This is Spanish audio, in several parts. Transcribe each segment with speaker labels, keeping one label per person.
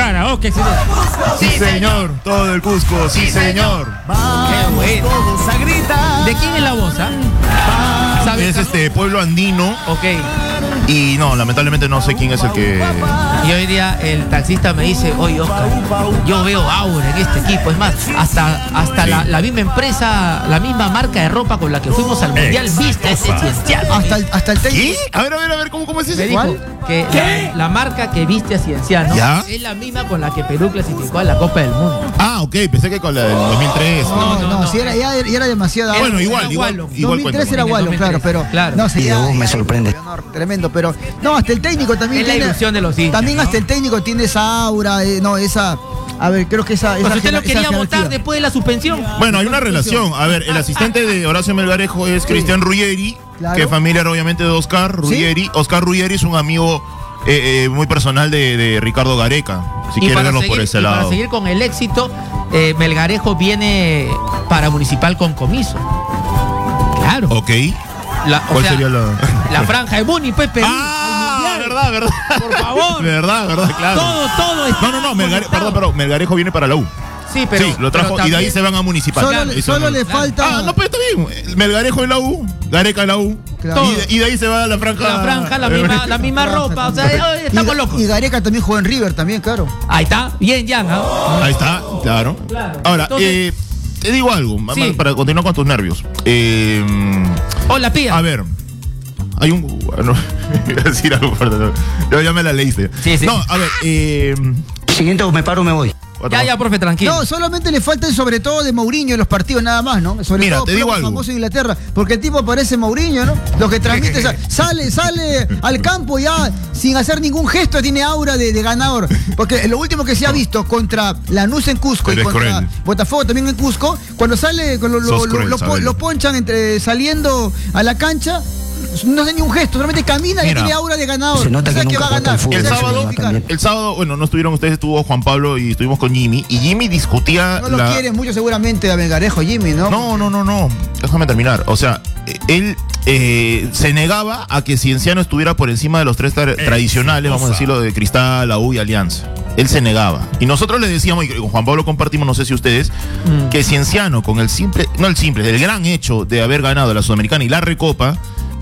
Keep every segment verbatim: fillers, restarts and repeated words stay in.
Speaker 1: karaoke. Sí,
Speaker 2: sí, señor. Todo el Cusco. Sí, señor.
Speaker 1: Qué bueno. ¿De quién es la voz? ¿Ah?
Speaker 2: ¿Sabes? Es este pueblo andino.
Speaker 1: Ok.
Speaker 2: Y no, lamentablemente no sé quién es el que...
Speaker 1: Y hoy día el taxista me dice, oye Oscar, yo veo aura en este equipo. Es más, hasta, hasta sí. la, la misma empresa, la misma marca de ropa con la que fuimos al Mundial viste ese Cienciano.
Speaker 3: Hasta el, hasta el técnico.
Speaker 2: ¿Qué? A ver, a ver, a ver, ¿cómo, cómo es eso?
Speaker 1: Me dijo que la, la marca que viste a Cienciano
Speaker 2: ¿Ya?
Speaker 1: es la misma con la que Perú clasificó a la Copa del Mundo.
Speaker 2: Ah, ok, pensé que con la del dos mil tres.
Speaker 3: No, no, no, no si era, ya, ya era demasiado.
Speaker 2: Bueno, bueno igual, igual, igual.
Speaker 3: dos mil tres era Wallo, claro, pero
Speaker 1: claro.
Speaker 3: No sé,
Speaker 4: ya, me sorprende.
Speaker 3: Tremendo, pero no, hasta el técnico también
Speaker 1: es
Speaker 3: tiene.
Speaker 1: La ilusión de los hinchas,
Speaker 3: también
Speaker 1: ¿no?
Speaker 3: hasta el técnico tiene esa aura, eh, no, esa. A ver, creo que esa.
Speaker 1: Pues
Speaker 3: esa
Speaker 1: usted lo quería votar después de la suspensión.
Speaker 2: Bueno, hay una relación. A ver, el asistente de Horacio Melgarejo es sí. Cristian Ruggeri, claro. que es familiar obviamente de Oscar Ruggeri. ¿Sí? Oscar Ruggeri es un amigo eh, eh, muy personal de, de Ricardo Gareca. Si quieren verlo por ese
Speaker 1: y
Speaker 2: lado.
Speaker 1: Para seguir con el éxito, eh, Melgarejo viene para Municipal con comiso. Claro.
Speaker 2: Ok.
Speaker 1: La,
Speaker 2: ¿Cuál
Speaker 1: sea,
Speaker 2: sería la...?
Speaker 1: La franja de Muni, Pepe.
Speaker 2: Ah, verdad, verdad.
Speaker 1: Por favor.
Speaker 2: Verdad, verdad, claro.
Speaker 1: Todo, todo está
Speaker 2: No, no, no, Melgarejo, perdón, perdón, Melgarejo viene para la U.
Speaker 1: Sí, pero.
Speaker 2: Sí, lo trajo
Speaker 1: pero
Speaker 2: y de ahí se van a Municipal.
Speaker 3: Solo,
Speaker 2: claro,
Speaker 3: solo
Speaker 2: no.
Speaker 3: le falta.
Speaker 2: Ah, no, pero está bien. Melgarejo en la U, Gareca en la U.
Speaker 3: Claro.
Speaker 2: Y, de, y de ahí se va a la franja.
Speaker 1: La franja, la misma, la misma ropa. O sea, oye, estamos
Speaker 3: y,
Speaker 1: locos.
Speaker 3: Y Gareca también jugó en River, también, claro.
Speaker 1: Ahí está, bien, Jan. ¿eh?
Speaker 2: Ahí está, claro.
Speaker 1: claro.
Speaker 2: Ahora,
Speaker 1: Entonces,
Speaker 2: eh, te digo algo, sí. para continuar con tus nervios. Eh,
Speaker 1: Hola, Pía.
Speaker 2: A ver. Hay un. No, iba a decir algo, perdón. Yo ya me la leíste.
Speaker 1: Sí, sí.
Speaker 2: No, a ver. Eh,
Speaker 4: Siguiente, me paro, me voy.
Speaker 1: Ya, ya, profe, tranquilo.
Speaker 3: No, solamente le falta el sobre todo de Mourinho en los partidos, nada más, ¿no? Sobre
Speaker 2: Mira,
Speaker 3: todo
Speaker 2: te digo algo.
Speaker 3: famoso en Inglaterra, porque el tipo parece Mourinho, ¿no? Lo que transmite, sale, sale al campo ya sin hacer ningún gesto, tiene aura de, de ganador. Porque lo último que se ha visto contra Lanús en Cusco
Speaker 2: Eres
Speaker 3: y contra
Speaker 2: cruel.
Speaker 3: Botafogo también en Cusco, cuando sale, cuando lo, lo,
Speaker 2: cruel,
Speaker 3: lo, lo, lo ponchan entre saliendo a la cancha. No hace ni un gesto, solamente camina y tiene aura de ganador.
Speaker 4: Se nota
Speaker 3: o sea,
Speaker 4: que,
Speaker 3: que va a ganar.
Speaker 2: El sábado, el sábado, bueno, no estuvieron ustedes, estuvo Juan Pablo y estuvimos con Jimmy. Y Jimmy discutía.
Speaker 3: No lo
Speaker 2: la...
Speaker 3: quieren mucho seguramente a Melgarejo, Jimmy, ¿no?
Speaker 2: No, no, no, no. Déjame terminar. O sea, él eh, se negaba a que Cienciano estuviera por encima de los tres tra tradicionales, vamos a decirlo, de Cristal, la U y Alianza. Él se negaba. Y nosotros le decíamos, y con Juan Pablo compartimos, no sé si ustedes, mm. que Cienciano, con el simple, no el simple, el gran hecho de haber ganado la Sudamericana y la Recopa,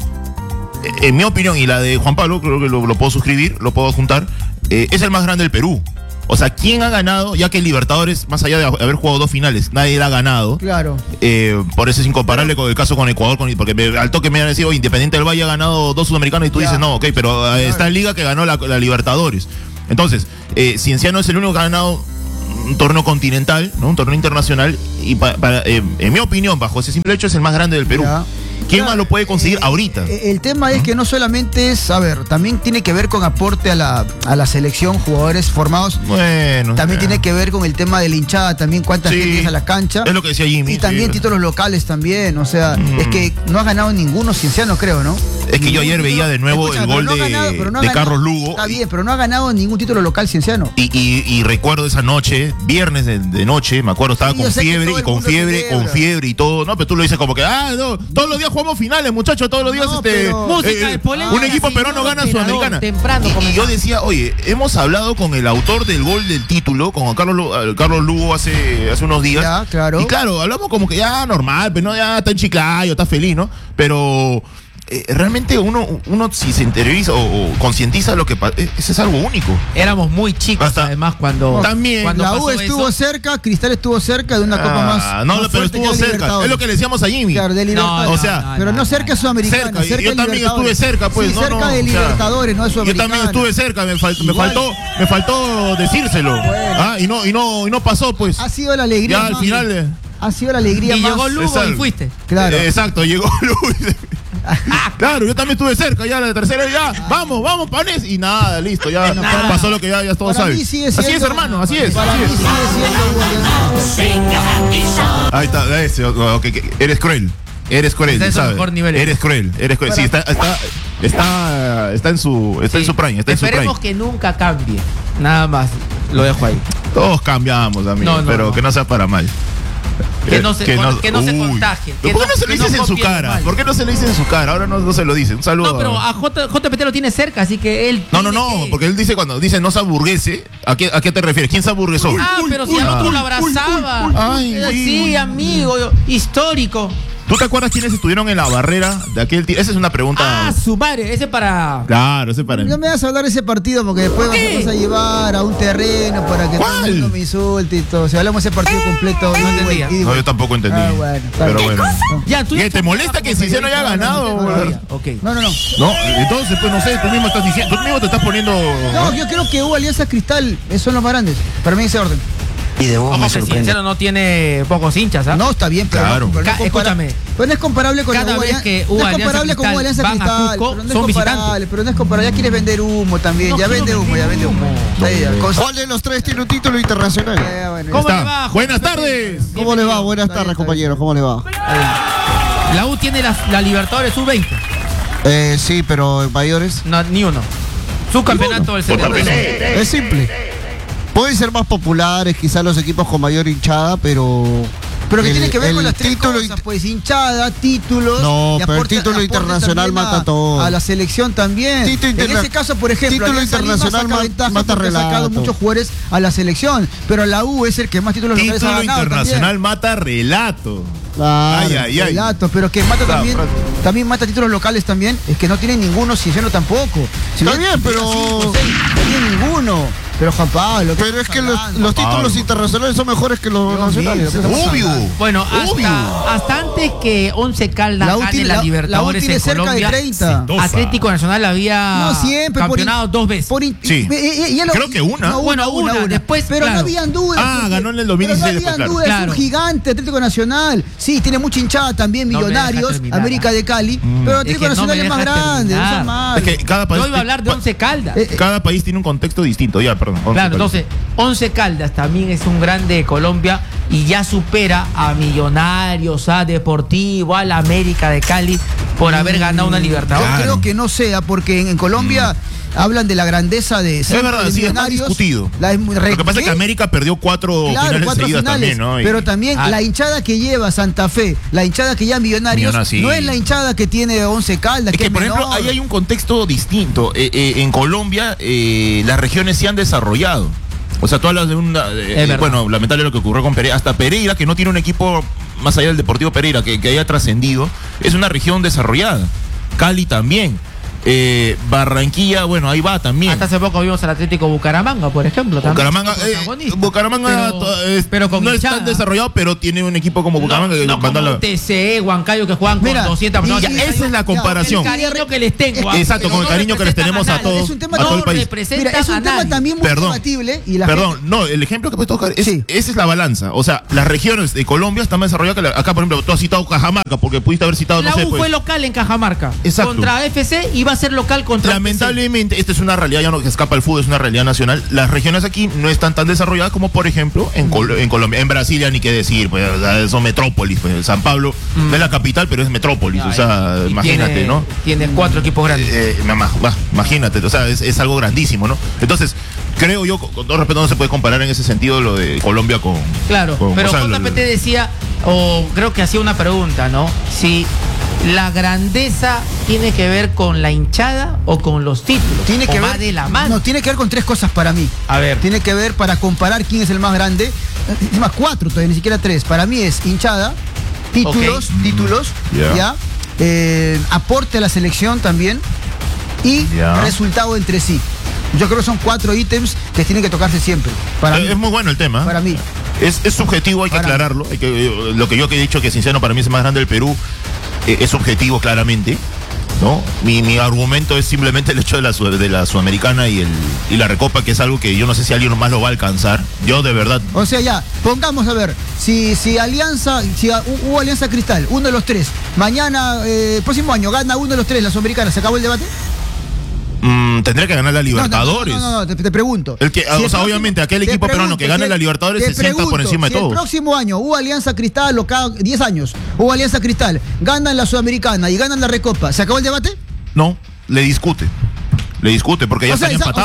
Speaker 2: en mi opinión, y la de Juan Pablo, creo que lo, lo puedo suscribir, lo puedo juntar, eh, es el más grande del Perú. O sea, ¿quién ha ganado? Ya que el Libertadores, más allá de haber jugado dos finales, nadie la ha ganado.
Speaker 3: Claro.
Speaker 2: Eh, por eso es incomparable con el caso con Ecuador, con, porque me, al toque me han decidido, Independiente del Valle ha ganado dos sudamericanos y tú ya. dices, no, ok, pero eh, está en Liga que ganó la, la Libertadores. Entonces, eh, Cienciano es el único que ha ganado un torneo continental, ¿no? Un torneo internacional, y pa, para, eh, en mi opinión, bajo ese simple hecho, es el más grande del Perú. Ya. ¿Quién claro, más lo puede conseguir
Speaker 3: eh,
Speaker 2: ahorita?
Speaker 3: El tema es que no solamente es, a ver, también tiene que ver con aporte a la, a la selección, jugadores formados.
Speaker 2: Bueno.
Speaker 3: También
Speaker 2: ya.
Speaker 3: tiene que ver con el tema de la hinchada, también cuánta
Speaker 2: sí,
Speaker 3: gente es a la cancha.
Speaker 2: Es lo que decía Jimmy.
Speaker 3: Y también
Speaker 2: sí.
Speaker 3: títulos locales también, o sea,
Speaker 2: mm.
Speaker 3: es que no ha ganado ninguno Cienciano, creo, ¿no?
Speaker 2: Es que yo ayer veía de nuevo Escucha, el gol no de, ganado, no de ganado, Carlos Lugo.
Speaker 3: Está bien, pero no ha ganado ningún título local Cienciano.
Speaker 2: Y, y, y recuerdo esa noche, viernes de, de noche, me acuerdo, estaba sí, con fiebre y con fiebre, con fiebre y todo. No, pero tú lo dices como que, ah, no, todos los días jugamos finales, muchachos, todos los días no, este
Speaker 3: pero,
Speaker 1: música
Speaker 2: eh,
Speaker 1: de
Speaker 2: un equipo peruano gana Sudamericana.
Speaker 1: Temprano,
Speaker 2: y, y yo decía, oye, hemos hablado con el autor del gol del título, con Carlos, Carlos Lugo hace, hace unos días.
Speaker 3: Ya, claro.
Speaker 2: Y claro, hablamos como que ya normal, pero no, ya está en Chiclayo, está feliz, ¿no? Pero Eh, realmente uno, uno si se interioriza o, o concientiza lo que pasa, eso es algo único.
Speaker 1: Éramos muy chicos. Hasta, además cuando,
Speaker 2: también
Speaker 1: cuando
Speaker 3: la U estuvo eso. cerca, Cristal estuvo cerca de una ah, copa más.
Speaker 2: No,
Speaker 3: más
Speaker 2: pero estuvo cerca. Es lo que le decíamos a Jimmy.
Speaker 3: Claro, de Libertadores.
Speaker 2: No, o sea,
Speaker 3: no, no, pero no cerca de Sudamericana.
Speaker 2: Cerca.
Speaker 3: cerca
Speaker 2: yo
Speaker 3: de
Speaker 2: también estuve cerca, pues.
Speaker 3: Sí,
Speaker 2: no,
Speaker 3: cerca
Speaker 2: no,
Speaker 3: de Libertadores, o sea, no de Sudamericana.
Speaker 2: Yo también estuve cerca, me, fal, me faltó, me faltó decírselo. Bueno. Ah, y no, y no, y no pasó, pues.
Speaker 3: Ha sido la alegría.
Speaker 2: Ya al final. De...
Speaker 3: Ha sido la alegría
Speaker 1: y
Speaker 3: más.
Speaker 1: llegó Lugo exacto. y fuiste.
Speaker 3: Claro.
Speaker 2: Eh, exacto, llegó Lugo. Claro, yo también estuve cerca, ya la tercera, ya, vamos, vamos, panes, y nada, listo, ya no, para, pasó lo que ya, ya todos saben. Así es, hermano, así es.
Speaker 3: Para
Speaker 2: así
Speaker 3: mí
Speaker 2: es.
Speaker 3: sigue siendo
Speaker 2: Ahí está, ese, okay, okay. Eres cruel, eres cruel,
Speaker 1: está
Speaker 2: ¿sabes?
Speaker 1: Mejor nivel.
Speaker 2: Eres cruel, eres cruel. Para... Sí, está, está, está, está en su, está sí. en su prime, está
Speaker 1: Esperemos
Speaker 2: en su prime.
Speaker 1: que nunca cambie, nada más, lo dejo ahí.
Speaker 2: Todos cambiamos, amigo, no, no, pero no. que no sea para mal.
Speaker 1: Que no se,
Speaker 2: Que no-
Speaker 1: que no se
Speaker 2: Uy.
Speaker 1: contagien.
Speaker 2: ¿Por
Speaker 1: que
Speaker 2: qué no se lo
Speaker 1: que
Speaker 2: dices en su
Speaker 1: copien
Speaker 2: cara?
Speaker 1: mal.
Speaker 2: ¿Por qué no se lo dice en su cara? Ahora no, no se lo dice. Un saludo.
Speaker 1: No, pero a J, JPT lo tiene cerca, así que él.
Speaker 2: No, no,
Speaker 1: tiene
Speaker 2: no,
Speaker 1: que-
Speaker 2: porque él dice cuando dice no se aburguese, ¿a qué, a qué te refieres? ¿Quién se aburguesó?
Speaker 1: Ah, pero si al otro lo abrazaba.
Speaker 2: Ay,
Speaker 1: Era,
Speaker 2: sí.
Speaker 1: sí, amigo, histórico.
Speaker 2: ¿Tú te acuerdas quiénes estuvieron en la barrera de aquel tiempo? Esa es una pregunta.
Speaker 1: Ah, su madre, ese para.
Speaker 2: Claro, ese para
Speaker 3: No me vas a hablar de ese partido porque después
Speaker 1: ¿Por qué?
Speaker 3: vas a llevar a un terreno para que todo el
Speaker 2: ¿Cuál?
Speaker 3: mundo me insulte y todo. Si hablamos de ese partido completo,
Speaker 1: no
Speaker 3: ida y
Speaker 1: entendía.
Speaker 3: vuelta, ida y
Speaker 2: No, yo
Speaker 3: vuelta.
Speaker 2: tampoco entendí.
Speaker 3: Ah, bueno, está
Speaker 2: pero
Speaker 3: bien.
Speaker 2: bueno.
Speaker 1: Ya, tú ya
Speaker 2: ¿Qué, ¿Te molesta que Cinciano haya ganado?
Speaker 3: No, no,
Speaker 2: güey?
Speaker 3: no.
Speaker 1: Ok.
Speaker 3: No, no, no.
Speaker 2: No, entonces, pues no sé, tú mismo estás diciendo, tú mismo te estás poniendo.
Speaker 3: No, yo creo que hubo Alianza Cristal, esos son los más grandes. Para mí ese orden.
Speaker 4: Y de vos
Speaker 1: Ojo
Speaker 4: me
Speaker 1: que
Speaker 4: sorprende.
Speaker 1: Sincero no tiene pocos hinchas, ¿ah?
Speaker 3: No, está bien, pero,
Speaker 2: Claro.
Speaker 3: no, pero no
Speaker 1: Ca-
Speaker 3: es compara-
Speaker 1: escúchame.
Speaker 3: pero no es comparable con
Speaker 1: Cada
Speaker 3: la U
Speaker 1: vez
Speaker 3: Alianza-
Speaker 1: que
Speaker 3: no
Speaker 1: U
Speaker 3: es
Speaker 1: Alianza
Speaker 3: comparable con U
Speaker 1: Cristal
Speaker 3: Alianza
Speaker 1: van a
Speaker 3: Cristal,
Speaker 1: Cusco,
Speaker 3: pero no es
Speaker 1: son
Speaker 3: comparable,
Speaker 1: visitantes.
Speaker 3: pero no es comparable. Ya quieres vender humo también,
Speaker 1: No
Speaker 3: ya
Speaker 1: quiero
Speaker 3: vende humo, ya
Speaker 1: vender
Speaker 3: vende humo.
Speaker 1: humo.
Speaker 3: Ya, ya, cosa-
Speaker 5: ¿Cuál de los tres tiene un título internacional?
Speaker 3: ya, bueno,
Speaker 1: ¿Cómo
Speaker 2: Está.
Speaker 1: le va,
Speaker 2: Buenas
Speaker 1: Jorge?
Speaker 2: tardes.
Speaker 5: ¿Cómo le va? Buenas
Speaker 3: Está bien,
Speaker 5: tardes,
Speaker 3: está
Speaker 5: compañeros. ¿Cómo le va?
Speaker 1: La U tiene la, la Libertadores sub veinte.
Speaker 5: Eh, sí, pero en mayores.
Speaker 1: No, ni uno. Su campeonato del setenta y nueve.
Speaker 5: Es simple. Pueden ser más populares, quizás los equipos con mayor hinchada, pero.
Speaker 3: Pero que
Speaker 5: el-
Speaker 3: tiene que ver
Speaker 5: el
Speaker 3: con las tres
Speaker 5: título
Speaker 3: cosas, pues hinchada, títulos.
Speaker 5: No,
Speaker 3: y
Speaker 5: pero el
Speaker 3: aporte-
Speaker 5: título
Speaker 3: aporte
Speaker 5: internacional
Speaker 3: también
Speaker 5: mata
Speaker 3: a-
Speaker 5: todo.
Speaker 3: A la selección también.
Speaker 5: Título
Speaker 3: en
Speaker 5: interna-
Speaker 3: ese caso, por ejemplo,
Speaker 5: título
Speaker 3: Alianza Lima
Speaker 5: internacional
Speaker 3: saca
Speaker 5: ma-
Speaker 3: ventaja
Speaker 5: mata
Speaker 3: porque ha sacado
Speaker 5: relato.
Speaker 3: muchos jugadores a la selección. Pero la U es el que más títulos locales ha
Speaker 2: Título
Speaker 3: ganado
Speaker 2: internacional
Speaker 3: también.
Speaker 2: mata relato.
Speaker 5: Claro.
Speaker 2: Ay, ay, ay.
Speaker 3: Relato, pero que mata
Speaker 2: Claro,
Speaker 3: también,
Speaker 2: claro.
Speaker 3: también mata títulos locales también, es que no tiene ninguno, Cinciano tampoco. Si
Speaker 5: Está
Speaker 3: hubiera-
Speaker 5: bien, pero-
Speaker 3: cinco, seis, no tiene ninguno. Pero Juan Pablo, ¿qué
Speaker 5: Pero es
Speaker 3: estás
Speaker 5: que los,
Speaker 3: hablando?
Speaker 5: los
Speaker 2: Pablo.
Speaker 5: títulos internacionales son mejores que los
Speaker 3: Dios
Speaker 5: nacionales.
Speaker 3: mío, ¿qué
Speaker 2: Obvio.
Speaker 1: Bueno,
Speaker 2: Obvio.
Speaker 1: hasta, hasta antes que Once Caldas
Speaker 3: La U
Speaker 1: gane
Speaker 3: tiene-
Speaker 1: la
Speaker 3: la-
Speaker 1: Libertadores
Speaker 3: la U tiene
Speaker 1: en
Speaker 3: cerca de
Speaker 1: Colombia,
Speaker 3: treinta.
Speaker 1: Atlético Nacional había
Speaker 3: No siempre por in-
Speaker 1: campeonado dos veces.
Speaker 3: por in-
Speaker 2: Sí.
Speaker 3: y- y- y él-
Speaker 2: Creo que una.
Speaker 3: No,
Speaker 1: Bueno, una, después,
Speaker 3: pero
Speaker 1: claro.
Speaker 3: no habían dudas.
Speaker 2: Ah,
Speaker 3: porque-
Speaker 2: ganó en el dos mil dieciséis
Speaker 3: Pero no habían
Speaker 2: después,
Speaker 3: dudas,
Speaker 1: claro.
Speaker 3: es un gigante Atlético Nacional. Sí, tiene mucha hinchada también,
Speaker 1: No me deja
Speaker 3: Millonarios,
Speaker 1: terminar,
Speaker 3: América
Speaker 1: ah.
Speaker 3: de Cali. Pero Atlético
Speaker 1: Es que no
Speaker 3: Nacional
Speaker 1: me
Speaker 3: es más
Speaker 1: deja
Speaker 3: grande, no
Speaker 1: terminar.
Speaker 3: seas malo.
Speaker 2: Es que cada país.
Speaker 1: Yo iba a hablar de
Speaker 2: pa-
Speaker 1: Once Caldas.
Speaker 3: Eh,
Speaker 2: Cada país tiene un contexto distinto. Ya, perdón. Once
Speaker 1: Claro,
Speaker 2: Caldas.
Speaker 1: entonces, Once Caldas también es un grande de Colombia y ya supera a Millonarios, a Deportivo, a la América de Cali por haber ganado una
Speaker 3: Yo
Speaker 1: Libertadores.
Speaker 2: Claro.
Speaker 3: creo que no sea, porque en, en Colombia hablan de la grandeza de
Speaker 2: Es verdad,
Speaker 3: de
Speaker 2: sí, es más
Speaker 3: Millonarios.
Speaker 2: discutido.
Speaker 3: La-
Speaker 2: Lo que pasa es
Speaker 3: ¿qué?
Speaker 2: que América perdió cuatro
Speaker 3: Claro,
Speaker 2: finales
Speaker 3: cuatro
Speaker 2: seguidas
Speaker 3: finales,
Speaker 2: también, ¿no? Y-
Speaker 3: pero también
Speaker 1: Ah.
Speaker 3: la hinchada que lleva Santa Fe, la hinchada que lleva Millonarios,
Speaker 2: Millonarios, sí.
Speaker 3: no es la hinchada que tiene Once Caldas,
Speaker 2: Es que,
Speaker 3: es
Speaker 2: por ejemplo,
Speaker 3: menor.
Speaker 2: ahí hay un contexto distinto. Eh, eh, en Colombia, eh, las regiones se han desarrollado. O sea, tú hablas de una. de-
Speaker 1: Es verdad.
Speaker 2: bueno, lamentable lo que ocurrió con Pereira. Hasta Pereira, que no tiene un equipo más allá del Deportivo Pereira, que, que haya trascendido, es una región desarrollada. Cali también. Eh, Barranquilla, bueno, ahí va también.
Speaker 1: Hasta hace poco vimos al Atlético Bucaramanga, por ejemplo. también.
Speaker 2: Bucaramanga, eh,
Speaker 1: Protagonista.
Speaker 2: Bucaramanga
Speaker 1: Pero-
Speaker 2: to- es-
Speaker 1: pero con
Speaker 2: no
Speaker 1: hinchada.
Speaker 2: es tan desarrollado, pero tiene un equipo como Bucaramanga
Speaker 1: No,
Speaker 2: que
Speaker 1: no
Speaker 2: manda
Speaker 1: como
Speaker 2: la-
Speaker 1: T C E, Huancayo, que juegan con
Speaker 3: Mira,
Speaker 1: doscientas personas.
Speaker 3: y-
Speaker 2: Ya, esa es la comparación.
Speaker 1: El cariño que les tengo. ¿ah?
Speaker 2: Exacto, con el
Speaker 1: No
Speaker 2: cariño que les
Speaker 1: representan
Speaker 2: tenemos a
Speaker 1: nadie.
Speaker 2: todos,
Speaker 3: Es un tema
Speaker 2: a todo el
Speaker 3: no
Speaker 2: país.
Speaker 1: representan
Speaker 3: Mira, es un
Speaker 1: a
Speaker 3: tema
Speaker 1: nadie.
Speaker 3: también muy
Speaker 2: Perdón.
Speaker 3: debatible y la
Speaker 2: Perdón,
Speaker 3: gente-
Speaker 2: no, el ejemplo que puedes tocar, es,
Speaker 3: Sí.
Speaker 2: esa es la balanza. O sea, las regiones de Colombia están más desarrolladas que la- acá, por ejemplo, tú has citado Cajamarca, porque pudiste haber citado,
Speaker 1: La
Speaker 2: no sé,
Speaker 1: U
Speaker 2: pues.
Speaker 1: fue local en Cajamarca.
Speaker 2: Exacto.
Speaker 1: Contra F C y va a ser local contra
Speaker 2: Lamentablemente, esta es una realidad, ya no que escapa el fútbol, es una realidad nacional. Las regiones aquí no están tan desarrolladas como, por ejemplo, en, Col- en Colombia. En Brasilia, ni qué decir, pues, o sea, son metrópolis. Pues. San Pablo no es la capital, pero es metrópolis.
Speaker 1: F
Speaker 2: o
Speaker 1: C.
Speaker 2: sea,
Speaker 1: Y
Speaker 2: imagínate,
Speaker 1: tiene-
Speaker 2: ¿no?
Speaker 1: Tiene cuatro equipos grandes.
Speaker 2: Eh, ma- ma- ma- imagínate, o sea, es, es algo grandísimo, ¿no? Entonces, creo yo, con, con todo respeto, no se puede comparar en ese sentido lo de Colombia con.
Speaker 1: Claro,
Speaker 2: con-
Speaker 1: pero
Speaker 2: o sea,
Speaker 1: J P T decía, o creo que hacía una pregunta, ¿no? Si la grandeza tiene que ver con la hinchada o con los títulos.
Speaker 3: Tiene
Speaker 1: o
Speaker 3: que
Speaker 1: va
Speaker 3: ver,
Speaker 1: de la mano.
Speaker 3: No, tiene que ver con tres cosas para mí.
Speaker 1: A ver.
Speaker 3: Tiene que ver para comparar quién es el más grande. Es más, cuatro todavía, ni siquiera tres. Para mí es hinchada, títulos,
Speaker 1: Ok.
Speaker 3: títulos,
Speaker 2: Ya.
Speaker 3: ya. Eh, aporte a la selección también y
Speaker 2: Ya.
Speaker 3: resultado entre sí. Yo creo que son cuatro ítems que tienen que tocarse siempre. Para
Speaker 2: Eh,
Speaker 3: mí.
Speaker 2: es muy bueno el tema.
Speaker 3: Para mí.
Speaker 2: Es, es subjetivo, hay que
Speaker 3: Para-
Speaker 2: aclararlo. Hay que, eh, lo que yo que he dicho que Cinciano para mí es el más grande del Perú, eh, es subjetivo claramente. ¿No? Mi, mi argumento es simplemente el hecho de la, su- de la Sudamericana y, el, y la Recopa, que es algo que yo no sé si alguien más lo va a alcanzar. Yo de verdad.
Speaker 3: O sea, ya, pongamos a ver, si, si Alianza, si hu- hubo Alianza Cristal, uno de los tres, mañana, eh, próximo año, gana uno de los tres, la Sudamericana, ¿se acabó el debate?
Speaker 2: mm, tendría que ganar la Libertadores.
Speaker 3: No, no, no, no, te, te pregunto.
Speaker 2: El que- o sea,
Speaker 3: próximo-
Speaker 2: obviamente, aquel
Speaker 3: te
Speaker 2: equipo peruano que gane
Speaker 3: te-
Speaker 2: la Libertadores
Speaker 3: te
Speaker 2: se sienta por
Speaker 3: pregunto,
Speaker 2: encima de
Speaker 3: si
Speaker 2: todos.
Speaker 3: El próximo año hubo Alianza Cristal, o cada diez años, hubo Alianza Cristal, ganan la Sudamericana y ganan la Recopa, ¿se acabó el debate?
Speaker 2: No, le discute. Le discute porque ya
Speaker 3: O sea,
Speaker 2: están
Speaker 3: esa- o
Speaker 2: empatados.
Speaker 3: sea,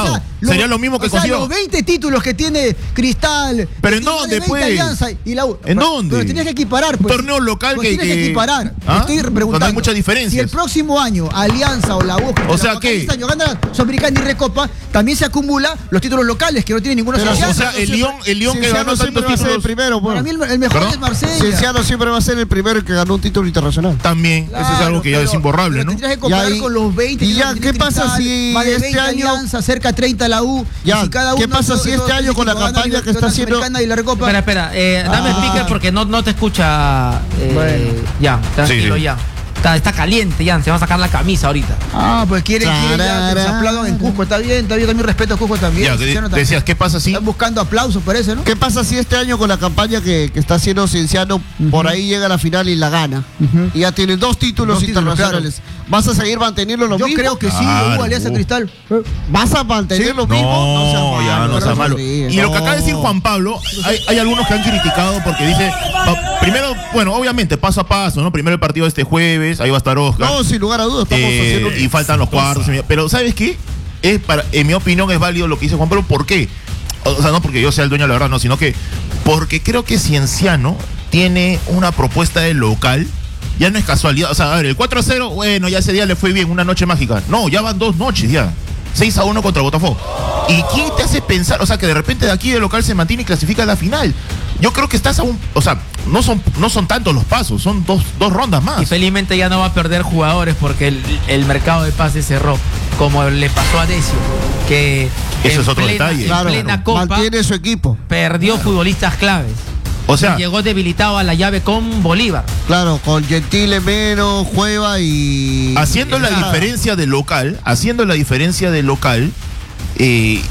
Speaker 2: sería lo mismo que
Speaker 3: o sea,
Speaker 2: consiguió.
Speaker 3: los veinte títulos que tiene Cristal.
Speaker 2: Pero ¿en
Speaker 3: el título
Speaker 2: dónde,
Speaker 3: de veinte
Speaker 2: pues?
Speaker 3: Alianza y la U.
Speaker 2: ¿En
Speaker 3: Pero-
Speaker 2: dónde?
Speaker 3: Pero tenías que equiparar, pues.
Speaker 2: Un torneo local
Speaker 3: Pues
Speaker 2: que-
Speaker 3: tienes que
Speaker 2: que-
Speaker 3: equiparar.
Speaker 2: ¿Ah?
Speaker 3: Estoy preguntando.
Speaker 2: Donde hay muchas diferencias.
Speaker 3: Si el próximo año Alianza o la U,
Speaker 2: O sea, ¿qué?
Speaker 3: este año gana la Sudamericana y Recopa, también se acumula los títulos locales que no tiene ninguno
Speaker 5: Pero,
Speaker 3: social.
Speaker 2: O sea, el Lyon, el Lyon que ganó
Speaker 5: siempre
Speaker 2: tantos
Speaker 5: va a ser el
Speaker 2: títulos
Speaker 5: primero, pues.
Speaker 3: Para mí el, el mejor
Speaker 2: ¿Perdón?
Speaker 3: es Marsella.
Speaker 5: Cienciano siempre va a ser el primero que ganó un título internacional.
Speaker 2: también. Eso es algo que ya
Speaker 3: Claro,
Speaker 2: es imborrable,
Speaker 3: pero
Speaker 2: ¿no?
Speaker 3: Tendrías que comparar
Speaker 5: Y ahí-
Speaker 3: con los veinte.
Speaker 5: y ya,
Speaker 3: que
Speaker 5: ¿qué
Speaker 3: tiene
Speaker 5: pasa
Speaker 3: Cristal,
Speaker 5: si
Speaker 3: más de
Speaker 5: este
Speaker 3: veinte
Speaker 5: año-
Speaker 3: Alianza, cerca de treinta la U.
Speaker 5: Ya,
Speaker 3: y si cada
Speaker 5: ¿qué
Speaker 3: uno
Speaker 5: pasa
Speaker 3: de
Speaker 5: si
Speaker 3: esos-
Speaker 5: este
Speaker 3: esos
Speaker 5: año con la
Speaker 3: equipos ganan
Speaker 5: campaña
Speaker 3: la
Speaker 5: que está haciendo-
Speaker 3: Sudamericana y la Recopa?
Speaker 1: Espera, espera, eh, dame
Speaker 3: Ah.
Speaker 1: speaker porque no, no te escucha. eh,
Speaker 3: Bueno.
Speaker 1: Ya, tranquilo
Speaker 2: Sí, sí.
Speaker 1: ya. Está, está caliente ya, se va a sacar la camisa ahorita.
Speaker 3: Ah, pues quieren, quieren ya que se aplaudan en Cusco. Está bien, está bien. También respeto a Cusco también.
Speaker 2: Ya, que
Speaker 3: Cienciano
Speaker 2: de-
Speaker 3: también.
Speaker 2: decías, ¿qué pasa si?
Speaker 3: Están buscando aplausos, parece, ¿no?
Speaker 5: ¿Qué pasa si este año con la campaña que, que está haciendo Cienciano por ahí llega a la final y la gana?
Speaker 3: Ujú.
Speaker 5: Y ya tiene dos títulos
Speaker 3: Dos títulos,
Speaker 5: internacionales. ¿Vas a seguir manteniendo lo
Speaker 3: Yo
Speaker 5: mismo?
Speaker 3: creo que sí,
Speaker 2: Claro.
Speaker 3: hubo Alianza Cristal.
Speaker 5: ¿Vas a mantener
Speaker 3: Sí.
Speaker 5: lo mismo?
Speaker 2: No,
Speaker 5: seas
Speaker 2: ya
Speaker 5: malo,
Speaker 2: no seas
Speaker 5: no
Speaker 2: malo.
Speaker 5: ríes.
Speaker 2: Y lo que
Speaker 5: No.
Speaker 2: acaba de decir Juan Pablo, hay, hay algunos que han criticado porque dice, pa- primero, bueno, obviamente, paso a paso, ¿no? Primero el partido este jueves, ahí va a estar Oscar.
Speaker 5: No, sin lugar a dudas, estamos
Speaker 2: Eh,
Speaker 5: haciendo...
Speaker 2: y faltan los cuartos. semi- Pero ¿sabes qué? Es para, en mi opinión es válido lo que dice Juan Pablo. ¿Por qué? O sea, no porque yo sea el dueño de la verdad, no, sino que porque creo que Cienciano tiene una propuesta de local. Ya no es casualidad. O sea, a ver, el cuatro a cero, bueno, ya ese día le fue bien, una noche mágica. No, ya van dos noches ya. seis a uno contra Botafogo. ¿Y quién te hace pensar? O sea, que de repente de aquí de local se mantiene y clasifica a la final. Yo creo que estás a un... O sea, no son, no son tantos los pasos, son dos, dos rondas más.
Speaker 1: Y felizmente ya no va a perder jugadores porque el, el mercado de pases cerró, como le pasó a Decio, que
Speaker 2: Eso
Speaker 1: en
Speaker 2: es otro
Speaker 1: plena,
Speaker 2: detalle.
Speaker 1: en
Speaker 5: Claro,
Speaker 1: plena Copa
Speaker 5: mantiene su equipo.
Speaker 1: perdió futbolistas claves.
Speaker 2: O sea,
Speaker 1: Llegó debilitado a la llave con Bolívar.
Speaker 5: Claro, con Gentile menos, Cueva y...
Speaker 2: haciendo la
Speaker 5: Nada.
Speaker 2: diferencia de local, haciendo la diferencia de local, eh,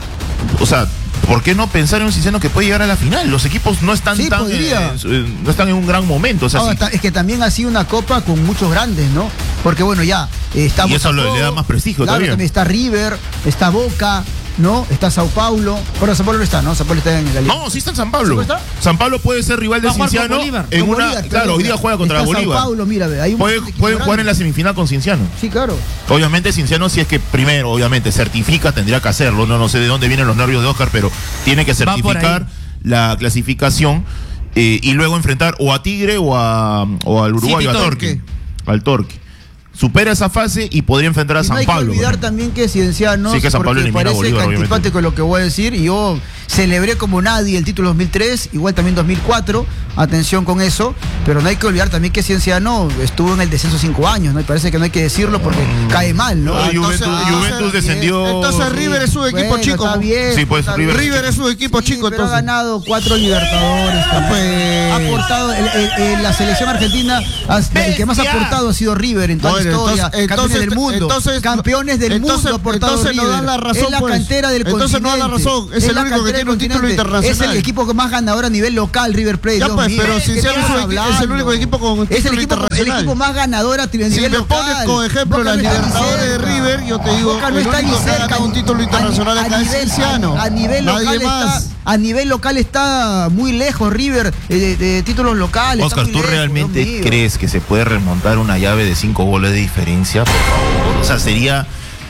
Speaker 2: o sea, ¿por qué no pensar en un Cienciano que puede llegar a la final? Los equipos no están
Speaker 3: Sí,
Speaker 2: tan,
Speaker 3: podría.
Speaker 2: eh, no están en un gran momento. O sea,
Speaker 3: Ahora,
Speaker 2: sí.
Speaker 3: ta- es que también ha sido una copa con muchos grandes, ¿no? Porque bueno, ya eh, está
Speaker 2: Y eso lo-
Speaker 3: Botafogo,
Speaker 2: le da más prestigio
Speaker 3: claro,
Speaker 2: todavía.
Speaker 3: también está River, está Boca, ¿no? Está Sao Paulo. Ahora Sao Paulo no está, ¿no? Sao Paulo está en la liga.
Speaker 2: No, sí está en San Pablo.
Speaker 3: ¿Sí está?
Speaker 2: San Pablo puede ser rival de
Speaker 1: Va a jugar con
Speaker 2: Cienciano
Speaker 1: Bolívar.
Speaker 2: en
Speaker 3: Con
Speaker 2: una,
Speaker 3: Bolívar,
Speaker 2: claro, hoy día juega contra
Speaker 3: está
Speaker 2: Bolívar.
Speaker 3: Sao Paulo, mira, ve, hay un
Speaker 2: Puede-
Speaker 3: montón de equipos
Speaker 2: pueden jugar en la
Speaker 3: grandes.
Speaker 2: semifinal con Cienciano.
Speaker 3: Sí, claro.
Speaker 2: Obviamente Cienciano, si es que primero, obviamente, certifica, tendría que hacerlo. No, no sé de dónde vienen los nervios de Oscar, pero tiene que
Speaker 1: por
Speaker 2: certificar
Speaker 1: ahí.
Speaker 2: la clasificación eh, y luego enfrentar o a Tigre o, a, o al Uruguayo, a
Speaker 1: Torque.
Speaker 2: Torque. Al Torque. Supera esa fase y podría enfrentar a
Speaker 3: Y no
Speaker 2: San
Speaker 3: hay
Speaker 2: Pablo.
Speaker 3: que olvidar
Speaker 2: ¿no?
Speaker 3: también que Cienciano,
Speaker 2: Sí, que San Pablo
Speaker 3: porque
Speaker 2: elimina a
Speaker 3: parece
Speaker 2: Bolívar,
Speaker 3: que
Speaker 2: obviamente.
Speaker 3: antipático lo que voy a decir, y yo celebré como nadie el título dos mil tres, igual también dos mil cuatro, atención con eso, pero no hay que olvidar también que Cienciano estuvo en el descenso cinco años, ¿no? Y parece que no hay que decirlo porque cae mal, ¿no?
Speaker 2: Ah,
Speaker 5: entonces-
Speaker 2: Juventus,
Speaker 5: ah,
Speaker 2: Juventus
Speaker 5: entonces-
Speaker 2: descendió.
Speaker 5: entonces River es un equipo
Speaker 3: Bueno,
Speaker 5: chico.
Speaker 3: está bien,
Speaker 2: Sí, pues,
Speaker 3: está
Speaker 2: River-
Speaker 3: bien.
Speaker 5: River es un equipo
Speaker 3: Sí,
Speaker 5: chico,
Speaker 3: pero ha
Speaker 5: entonces.
Speaker 3: ganado cuatro Libertadores. también.
Speaker 5: pues.
Speaker 3: Ha aportado, el- el- el- la selección argentina, ha- el que más ha
Speaker 2: ¡Bestia!
Speaker 3: aportado ha sido River en toda
Speaker 5: Bueno,
Speaker 3: la historia.
Speaker 5: entonces-
Speaker 3: campeones del mundo.
Speaker 5: entonces-
Speaker 3: campeones del
Speaker 5: entonces-
Speaker 3: mundo ha aportado
Speaker 5: entonces no
Speaker 3: River.
Speaker 5: dan la razón,
Speaker 3: es la
Speaker 5: pues.
Speaker 3: cantera del
Speaker 5: Entonces no dan la
Speaker 3: continente.
Speaker 5: razón. Es el
Speaker 3: la
Speaker 5: único que
Speaker 3: cantera
Speaker 5: tiene un
Speaker 3: del
Speaker 5: título
Speaker 3: continente.
Speaker 5: internacional.
Speaker 3: Es el equipo que más ganador a nivel local, River Plate.
Speaker 5: Ya,
Speaker 3: Dios
Speaker 5: pues,
Speaker 3: mío.
Speaker 5: pero
Speaker 3: ¿Qué
Speaker 5: Cienciano
Speaker 3: estás
Speaker 5: es un equi- es el
Speaker 3: hablando?
Speaker 5: único equipo con un
Speaker 3: Es el
Speaker 5: título
Speaker 3: equipo, el
Speaker 5: internacional.
Speaker 3: equipo más ganador a nivel
Speaker 5: Si
Speaker 3: local.
Speaker 5: me pones como ejemplo
Speaker 3: Boca
Speaker 5: la
Speaker 3: no está ni
Speaker 5: Libertadores de
Speaker 3: cerca.
Speaker 5: River, yo te digo,
Speaker 3: Boca no
Speaker 5: el
Speaker 3: está ni
Speaker 5: único que ha
Speaker 3: cerca.
Speaker 5: ganado un título internacional
Speaker 3: A-
Speaker 5: acá
Speaker 3: a
Speaker 5: es
Speaker 3: nivel-
Speaker 5: Cienciano.
Speaker 3: A, a nivel
Speaker 5: Nadie
Speaker 3: local
Speaker 5: más.
Speaker 3: está, a nivel local está muy lejos River eh, de, de títulos locales. está
Speaker 2: Oscar,
Speaker 3: muy
Speaker 2: ¿tú
Speaker 3: lejos,
Speaker 2: realmente
Speaker 3: Dios mío.
Speaker 2: crees que se puede remontar una llave de cinco goles de diferencia? Por favor. O sea, sería...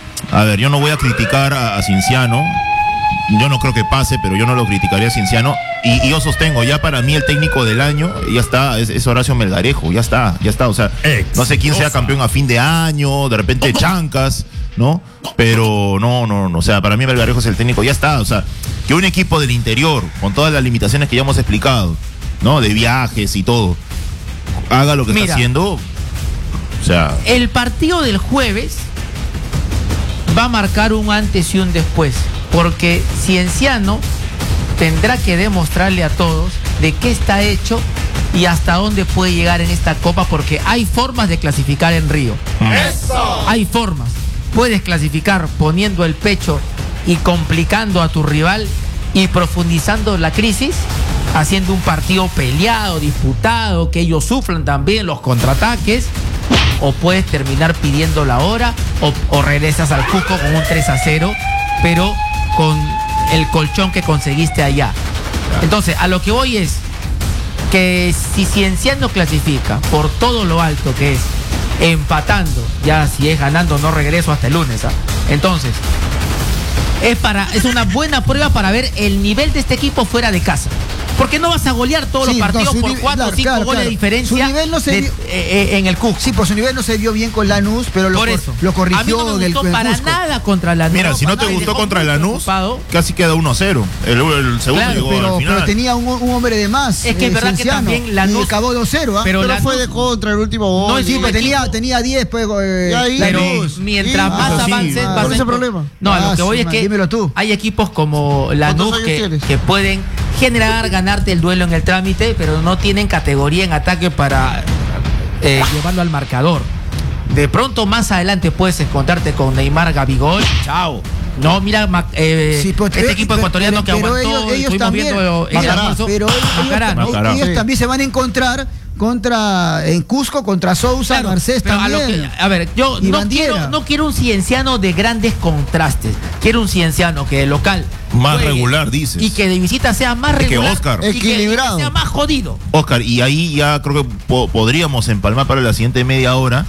Speaker 2: A ver, yo no voy a criticar a, a Cienciano. Yo no creo que pase, pero yo no lo criticaría a Cienciano. Y, y yo sostengo, ya para mí el técnico del año, ya está, es, es Horacio Melgarejo, ya está, ya está. O sea, no sé quién sea campeón a fin de año, de repente Chancas, ¿no? Pero no, no, no, o sea, para mí Melgarejo es el técnico, ya está. O sea, que un equipo del interior, con todas las limitaciones que ya hemos explicado, ¿no? De viajes y todo, haga lo que
Speaker 1: Mira.
Speaker 2: está haciendo. O sea,
Speaker 1: El partido del jueves va a marcar un antes y un después, porque Cienciano tendrá que demostrarle a todos de qué está hecho y hasta dónde puede llegar en esta copa, porque hay formas de clasificar en Río. Hay formas. Puedes clasificar poniendo el pecho y complicando a tu rival y profundizando la crisis, haciendo un partido peleado, disputado, que ellos sufran también los contraataques, o puedes terminar pidiendo la hora, o, o regresas al Cusco con un tres a cero, pero con el colchón que conseguiste allá. Entonces, a lo que voy es que si Cienciano clasifica por todo lo alto que es, empatando, ya si es ganando no regreso hasta el lunes, ¿ah? Entonces, es, para, es una buena prueba para ver el nivel de este equipo fuera de casa. Porque no vas a golear todos
Speaker 3: Sí,
Speaker 1: los partidos
Speaker 3: no, su
Speaker 1: por
Speaker 3: nivel-
Speaker 1: cuatro o
Speaker 3: claro,
Speaker 1: cinco
Speaker 3: claro,
Speaker 1: goles
Speaker 3: claro.
Speaker 1: de diferencia
Speaker 3: Su nivel no se
Speaker 1: de-
Speaker 3: dio-
Speaker 1: eh, eh, en el Cusco.
Speaker 3: Sí, por su nivel no se dio bien con Lanús, pero lo,
Speaker 1: Por
Speaker 3: cor-
Speaker 1: eso.
Speaker 3: lo corrigió
Speaker 1: a mí no me
Speaker 3: en el,
Speaker 1: gustó
Speaker 3: en
Speaker 1: para
Speaker 3: Cusco.
Speaker 1: nada contra Lanús.
Speaker 2: Mira, si no te
Speaker 1: Me
Speaker 2: gustó
Speaker 1: dejó
Speaker 2: contra
Speaker 1: muy
Speaker 2: Lanús,
Speaker 1: preocupado.
Speaker 2: casi queda uno cero. El, el segundo
Speaker 1: Claro,
Speaker 2: llegó
Speaker 3: Pero,
Speaker 2: al final.
Speaker 3: pero tenía un, un hombre de más.
Speaker 1: Es que es
Speaker 3: eh,
Speaker 1: verdad que
Speaker 3: Cienciano,
Speaker 1: también Lanús-
Speaker 3: y acabó dos cero, ¿ah?
Speaker 1: Pero
Speaker 5: Pero
Speaker 1: Lanús-
Speaker 5: fue de contra el último gol.
Speaker 1: No, es
Speaker 3: Sí,
Speaker 1: un
Speaker 3: pues tenía,
Speaker 1: equipo-
Speaker 3: tenía diez, pues. eh,
Speaker 5: Y ahí-
Speaker 1: Pero
Speaker 3: Lanús.
Speaker 1: mientras
Speaker 5: Sí,
Speaker 1: más
Speaker 2: eso sí.
Speaker 1: avances,
Speaker 2: Ah,
Speaker 1: vas
Speaker 5: ¿cuál es
Speaker 1: a-
Speaker 5: el problema?
Speaker 1: No, a lo
Speaker 3: Ah,
Speaker 1: que voy
Speaker 3: sí,
Speaker 1: es
Speaker 3: man,
Speaker 1: que
Speaker 3: dímelo tú.
Speaker 1: hay equipos como Lanús
Speaker 5: ¿Cuántos años
Speaker 1: que,
Speaker 5: tienes?
Speaker 1: que pueden generar, ganarte el duelo en el trámite, pero no tienen categoría en ataque para eh, llevarlo al marcador. De pronto más adelante puedes encontrarte con Neymar, Gabigol, chao. No, mira, Ma- eh,
Speaker 3: Sí, pero-
Speaker 1: este equipo
Speaker 3: pero-
Speaker 1: ecuatoriano que
Speaker 3: pero
Speaker 1: aguantó,
Speaker 3: ellos- ellos
Speaker 1: estuvimos
Speaker 3: también-
Speaker 1: viendo en el
Speaker 5: Macará,
Speaker 1: almuerzo,
Speaker 3: Pero ellos,
Speaker 1: Macará, ¿no?
Speaker 2: Macará.
Speaker 3: ellos
Speaker 5: Sí.
Speaker 3: también se van a encontrar contra en Cusco, contra Sousa,
Speaker 1: Claro,
Speaker 3: Garcés
Speaker 1: pero a, lo
Speaker 3: también.
Speaker 1: que- a ver, yo
Speaker 3: Y
Speaker 1: no
Speaker 3: Bandiera.
Speaker 1: quiero, no quiero un cienciano de grandes contrastes. Quiero un cienciano que de local
Speaker 2: Más
Speaker 1: juegue
Speaker 2: regular, dices.
Speaker 1: y que de visita sea más
Speaker 2: Es que
Speaker 1: regular
Speaker 2: Oscar.
Speaker 1: y que-
Speaker 5: Equilibrado.
Speaker 1: y que sea más jodido.
Speaker 2: Oscar, y ahí ya creo que po- podríamos empalmar para la siguiente media hora.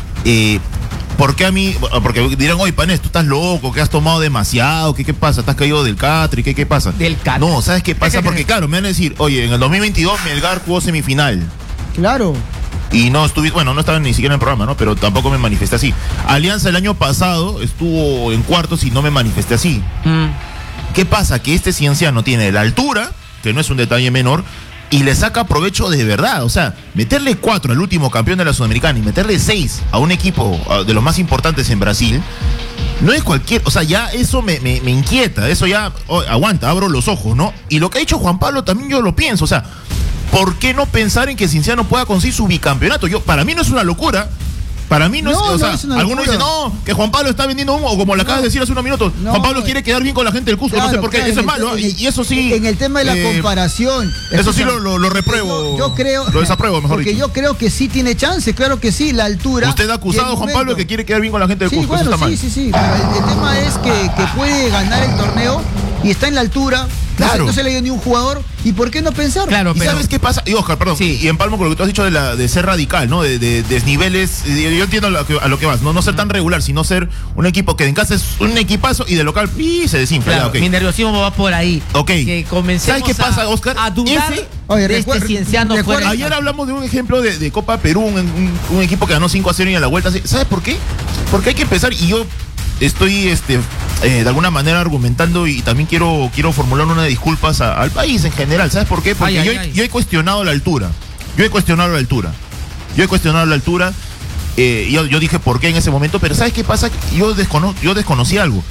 Speaker 2: Eh, ¿Por qué a mí? Porque dirán, oye, Panés, tú estás loco, que has tomado demasiado, ¿qué, qué pasa? ¿Estás caído del Catri? ¿Qué, qué pasa?
Speaker 1: Del Catri.
Speaker 2: No, ¿sabes qué pasa?
Speaker 1: ¿Qué, qué,
Speaker 2: Porque
Speaker 1: qué?
Speaker 2: claro, me van a decir, oye, en el dos mil veintidós Melgar jugó semifinal.
Speaker 3: Claro.
Speaker 2: Y no estuve, bueno, no estaba ni siquiera en el programa, ¿no? Pero tampoco me manifesté así. Alianza el año pasado estuvo en cuartos y no me manifesté así.
Speaker 1: Mm.
Speaker 2: ¿Qué pasa? Que este cienciano tiene la altura, que no es un detalle menor, y le saca provecho de verdad. O sea, meterle cuatro al último campeón de la Sudamericana y meterle seis a un equipo ah, de los más importantes en Brasil, no es cualquier. O sea, ya eso me, me- me inquieta. Eso ya, oh, aguanta, abro los ojos, ¿no? Y lo que ha hecho Juan Pablo también yo lo pienso. O sea, ¿por qué no pensar en que Cienciano pueda conseguir su bicampeonato? Yo, para mí no es una locura. Para mí no,
Speaker 3: No,
Speaker 2: es, o
Speaker 3: no
Speaker 2: sea,
Speaker 3: es una
Speaker 2: algunos
Speaker 3: locura.
Speaker 2: dicen, no, que Juan Pablo está vendiendo humo, o como le acabas de decir hace unos minutos,
Speaker 3: No,
Speaker 2: Juan Pablo
Speaker 3: eh,
Speaker 2: quiere quedar bien con la gente del Cusco, no sé
Speaker 3: Claro,
Speaker 2: por qué,
Speaker 3: claro,
Speaker 2: eso es
Speaker 3: en el-
Speaker 2: malo,
Speaker 3: en
Speaker 2: y,
Speaker 3: el-
Speaker 2: y eso sí.
Speaker 3: En el tema de la
Speaker 2: eh,
Speaker 3: comparación.
Speaker 2: eso sí
Speaker 3: escúchame,
Speaker 2: lo, lo- lo repruebo.
Speaker 3: Yo, yo creo.
Speaker 2: Lo desapruebo, mejor
Speaker 3: Porque
Speaker 2: dicho.
Speaker 3: yo creo que sí tiene chance, claro que sí, la altura.
Speaker 2: Usted ha
Speaker 3: y
Speaker 2: acusado
Speaker 3: el
Speaker 2: a Juan
Speaker 3: momento.
Speaker 2: Pablo que quiere quedar bien con la gente del
Speaker 3: Sí,
Speaker 2: Cusco, eso
Speaker 3: bueno,
Speaker 2: está
Speaker 3: sí,
Speaker 2: mal.
Speaker 3: sí, sí. Pero el, el tema es que, que puede ganar el torneo y está en la altura. No se-
Speaker 2: Claro.
Speaker 3: No se le dio ni un jugador. ¿Y por qué no pensar?
Speaker 1: Claro,
Speaker 2: ¿Y
Speaker 1: pero
Speaker 2: sabes qué pasa? Y Oscar, perdón,
Speaker 1: Sí.
Speaker 2: y empalmo con lo que tú has dicho de, la, de ser radical, ¿no? De, de- desniveles, eh, yo entiendo a lo, que, a lo que vas, ¿no? No ser tan regular, sino ser un equipo que en casa es un equipazo y de local ¡pi! Se desinfla.
Speaker 1: claro,
Speaker 2: ya, ok.
Speaker 1: mi nerviosismo va por ahí.
Speaker 2: Ok.
Speaker 1: Que comencemos
Speaker 2: ¿Sabes qué pasa,
Speaker 1: a,
Speaker 2: Oscar?
Speaker 1: a dudar
Speaker 2: Ese-
Speaker 3: Oye,
Speaker 1: de
Speaker 3: recuerda-
Speaker 1: este cienciano
Speaker 3: recuerda-
Speaker 1: fuera.
Speaker 2: Ayer hablamos de un ejemplo de, de Copa Perú, un, un- un equipo que ganó cinco a cero y a la vuelta. ¿Sabes por qué? Porque hay que empezar, y yo estoy este, eh, de alguna manera argumentando y también quiero, quiero formular una disculpas a- al país en general. ¿Sabes por qué? Porque
Speaker 1: Ay, ay,
Speaker 2: yo, he-
Speaker 1: ay.
Speaker 2: yo he cuestionado la altura. Yo he cuestionado la altura. Yo he cuestionado la altura. eh, yo, yo dije por qué en ese momento, pero ¿sabes qué pasa? Yo, descono- yo desconocí algo.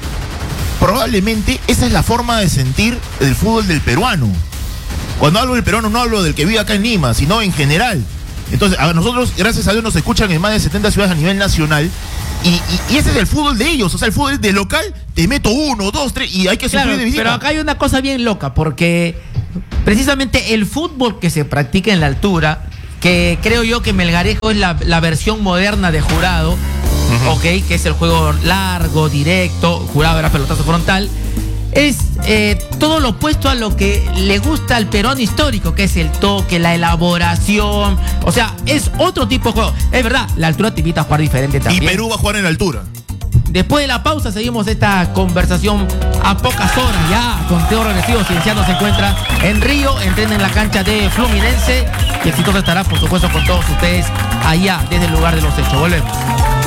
Speaker 2: Probablemente esa es la forma de sentir el fútbol del peruano. Cuando hablo del peruano no hablo del que vive acá en Lima, sino en general. Entonces, a nosotros, gracias a Dios, nos escuchan en más de setenta ciudades a nivel nacional. Y, y- y ese es el fútbol de ellos. O sea, el fútbol de local, te meto uno, dos, tres, y hay que
Speaker 1: Claro,
Speaker 2: sufrir de visita.
Speaker 1: pero acá hay una cosa bien loca, porque precisamente el fútbol que se practica en la altura, que creo yo que Melgarejo es la, la versión moderna de Jurado, ok, que es el juego largo, directo, Jurado era pelotazo frontal, es eh, todo lo opuesto a lo que le gusta al peruano histórico, que es el toque, la elaboración, o sea, es otro tipo de juego. Es verdad, la altura te invita a jugar diferente
Speaker 2: Y
Speaker 1: también.
Speaker 2: Perú va a jugar en la altura.
Speaker 1: Después de la pausa seguimos esta conversación a pocas horas ya. Conteo regresivo, Cienciano se encuentra en Río, entrena en la cancha de Fluminense y Exitoso estará por supuesto con todos ustedes allá desde el lugar de los hechos. Volvemos.